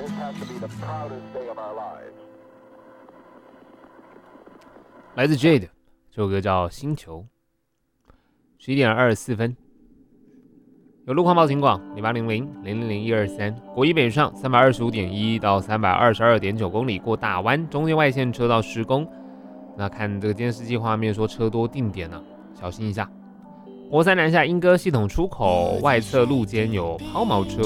来自 Jade， 这首歌叫《星球》。11点24分，有路况报警广0800-000-123，国一北上325.1到322.9公里过大湾，中间外线车道施工。那看这个监视器画面说车多定点啊，小心一下。国三南下莺歌系统出口外侧路肩有抛锚车。